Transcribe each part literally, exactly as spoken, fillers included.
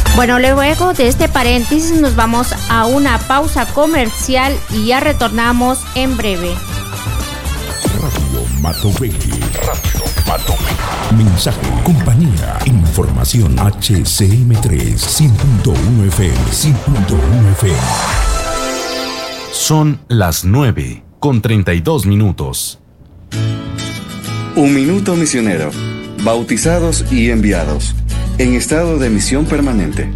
Bueno, luego de este paréntesis nos vamos a una pausa comercial y ya retornamos en breve. Radio Matobelli. Radio Matobelli. Mensaje, compañía, información. H C M tres, cien punto uno F M, cien punto uno F M. Son las nueve con treinta y dos minutos. Un minuto misionero. Bautizados y enviados. En estado de misión permanente.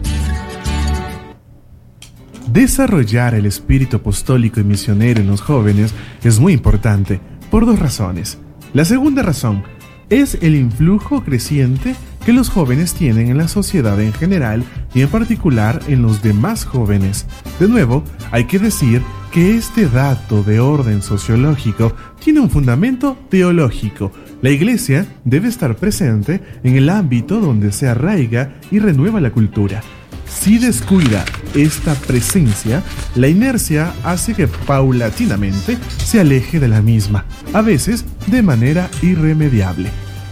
Desarrollar el espíritu apostólico y misionero en los jóvenes es muy importante, por dos razones. La segunda razón es el influjo creciente que los jóvenes tienen en la sociedad en general y en particular en los demás jóvenes. De nuevo, hay que decir que este dato de orden sociológico tiene un fundamento teológico. La Iglesia debe estar presente en el ámbito donde se arraiga y renueva la cultura. Si descuida esta presencia, la inercia hace que paulatinamente se aleje de la misma, a veces de manera irremediable.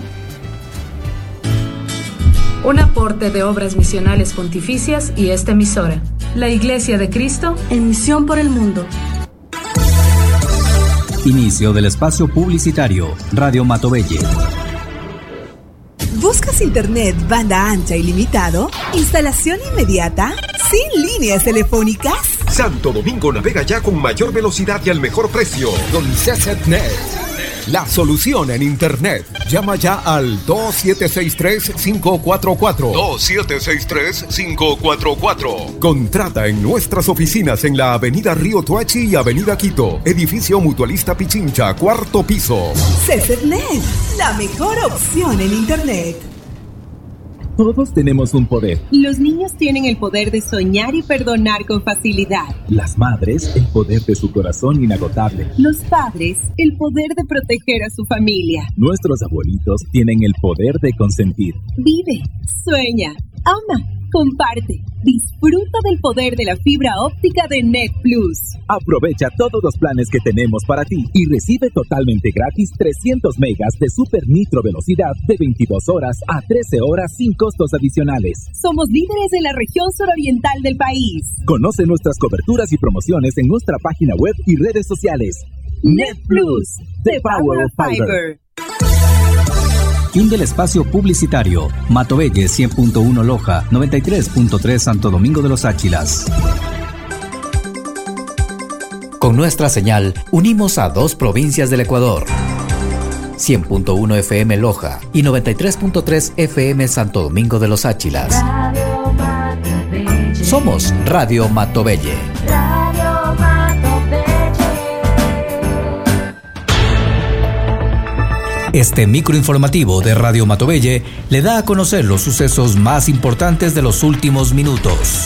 Un aporte de Obras Misionales Pontificias y esta emisora, la Iglesia de Cristo, en misión por el mundo. Inicio del espacio publicitario, Radio Matobelli. ¿Buscas internet banda ancha ilimitado? ¿Instalación inmediata? ¿Sin líneas telefónicas? Santo Domingo navega ya con mayor velocidad y al mejor precio. Con CESETnet, la solución en internet. Llama ya al dos siete seis tres, cinco cuatro cuatro. dos siete seis tres, cinco cuatro cuatro. Contrata en nuestras oficinas en la avenida Río Tuachi y avenida Quito. Edificio Mutualista Pichincha, cuarto piso. CESETnet, la mejor opción en internet. Todos tenemos un poder. Los niños tienen el poder de soñar y perdonar con facilidad. Las madres, el poder de su corazón inagotable. Los padres, el poder de proteger a su familia. Nuestros abuelitos tienen el poder de consentir. Vive, sueña, ama, comparte. Disfruta del poder de la fibra óptica de Net Plus. Aprovecha todos los planes que tenemos para ti y recibe totalmente gratis trescientos megas de super nitro velocidad de veintidós horas a trece horas sin costos adicionales. Somos líderes en la región suroriental del país. Conoce nuestras coberturas y promociones en nuestra página web y redes sociales. Net Plus, the power of fiber. Fin del espacio publicitario. Matobelli cien punto uno Loja, noventa y tres punto tres Santo Domingo de los Áchilas. Con nuestra señal, unimos a dos provincias del Ecuador. cien punto uno F M Loja y noventa y tres punto tres F M Santo Domingo de los Áchilas. Somos Radio Matobelli. Radio Matobelli. Este microinformativo de Radio Matobelli le da a conocer los sucesos más importantes de los últimos minutos.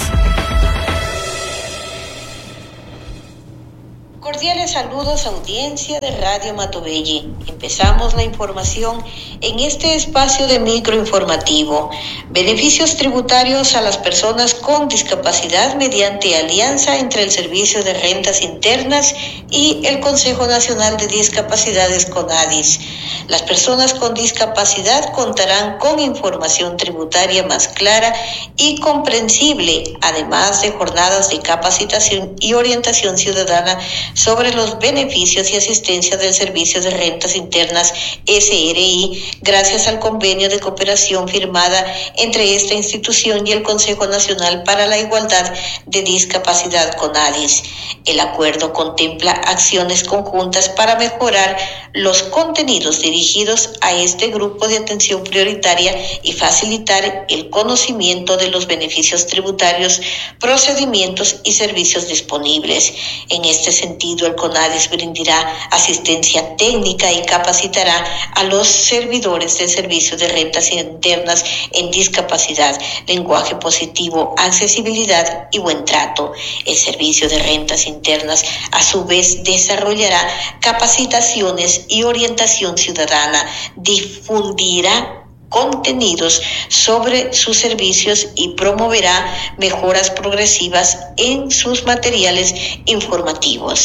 Cordiales saludos, audiencia de Radio Matobelli. Empezamos la información en este espacio de microinformativo. Beneficios tributarios a las personas con discapacidad mediante alianza entre el Servicio de Rentas Internas y el Consejo Nacional de Discapacidades CONADIS. Las personas con discapacidad contarán con información tributaria más clara y comprensible, además de jornadas de capacitación y orientación ciudadana sobre los beneficios y asistencia del Servicio de Rentas Internas S R I, gracias al convenio de cooperación firmada entre esta institución y el Consejo Nacional para la Igualdad de Discapacidad CONADIS. El acuerdo contempla acciones conjuntas para mejorar los contenidos dirigidos a este grupo de atención prioritaria y facilitar el conocimiento de los beneficios tributarios, procedimientos y servicios disponibles. En este sentido, el CONADIS brindará asistencia técnica y capacitará a los servidores del Servicio de Rentas Internas en discapacidad, lenguaje positivo, accesibilidad y buen trato. El Servicio de Rentas Internas, a su vez, desarrollará capacitaciones y orientación ciudadana, difundirá contenidos sobre sus servicios y promoverá mejoras progresivas en sus materiales informativos.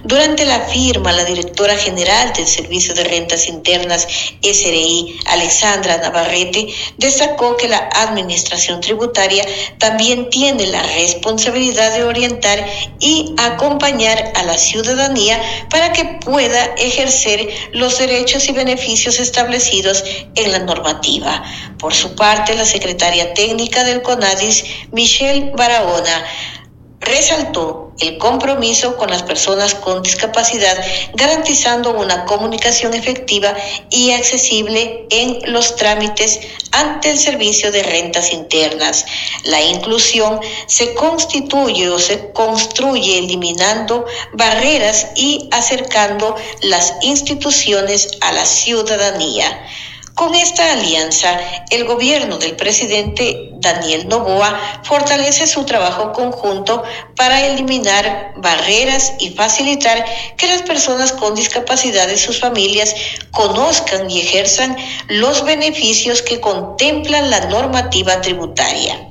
Durante la firma, la directora general del Servicio de Rentas Internas, S R I, Alexandra Navarrete, destacó que la Administración Tributaria también tiene la responsabilidad de orientar y acompañar a la ciudadanía para que pueda ejercer los derechos y beneficios establecidos en la normativa. Por su parte, la secretaria técnica del CONADIS, Michelle Barahona, resaltó el compromiso con las personas con discapacidad, garantizando una comunicación efectiva y accesible en los trámites ante el Servicio de Rentas Internas. La inclusión se constituye o se construye eliminando barreras y acercando las instituciones a la ciudadanía. Con esta alianza, el gobierno del presidente Daniel Noboa fortalece su trabajo conjunto para eliminar barreras y facilitar que las personas con discapacidad y sus familias conozcan y ejerzan los beneficios que contempla la normativa tributaria.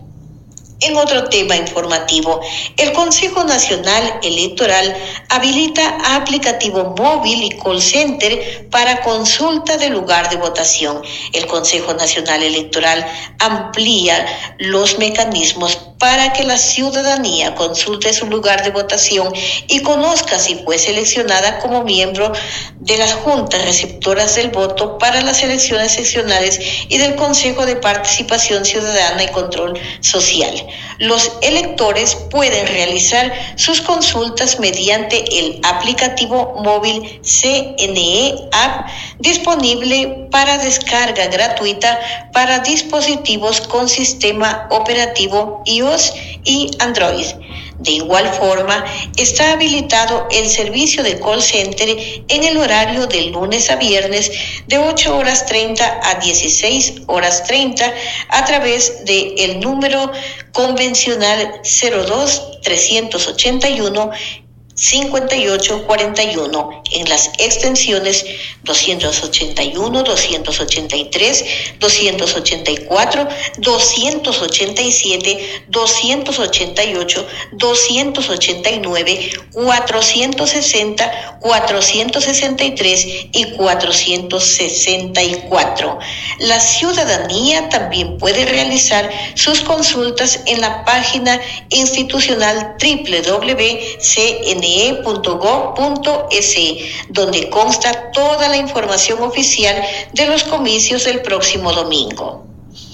En otro tema informativo, el Consejo Nacional Electoral habilita aplicativo móvil y call center para consulta del lugar de votación. El Consejo Nacional Electoral amplía los mecanismos para que la ciudadanía consulte su lugar de votación y conozca si fue seleccionada como miembro de las juntas receptoras del voto para las elecciones seccionales y del Consejo de Participación Ciudadana y Control Social. Los electores pueden realizar sus consultas mediante el aplicativo móvil C N E App, disponible para descarga gratuita para dispositivos con sistema operativo iOS y Android. De igual forma, está habilitado el servicio de call center en el horario de lunes a viernes de ocho horas treinta a dieciséis horas treinta a través de el número convencional cero dos, tres ochenta y uno, cincuenta y ocho cuarenta y uno en las extensiones doscientos ochenta y uno, doscientos ochenta y tres, doscientos ochenta y cuatro, doscientos ochenta y siete, doscientos ochenta y ocho, doscientos ochenta y nueve, cuatrocientos sesenta, cuatrocientos sesenta y tres y cuatrocientos sesenta y cuatro. La ciudadanía también puede realizar sus consultas en la página institucional doble u doble u doble u punto c n e punto gob punto es, donde consta toda la información oficial de los comicios del próximo domingo.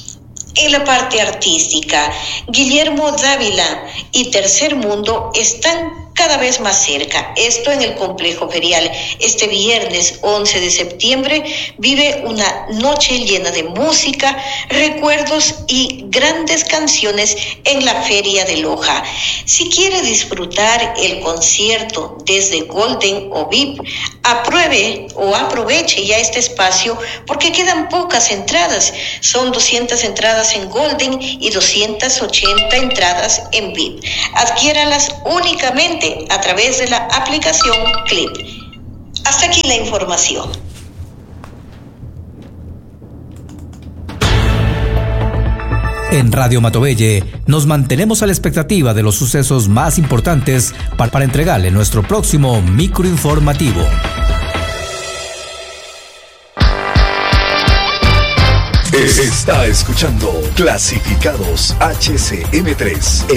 En la parte artística, Guillermo Dávila y Tercer Mundo están cada vez más cerca. Esto en el complejo ferial. Este viernes once de septiembre vive una noche llena de música, recuerdos y grandes canciones en la Feria de Loja. Si quiere disfrutar el concierto desde Golden o V I P, apruebe o aproveche ya este espacio porque quedan pocas entradas. Son doscientas entradas en Golden y doscientas ochenta entradas en V I P. Adquiéralas únicamente a través de la aplicación Clip. Hasta aquí la información. En Radio Matovelle nos mantenemos a la expectativa de los sucesos más importantes para, para entregarle nuestro próximo microinformativo. Está escuchando Clasificados H C M tres,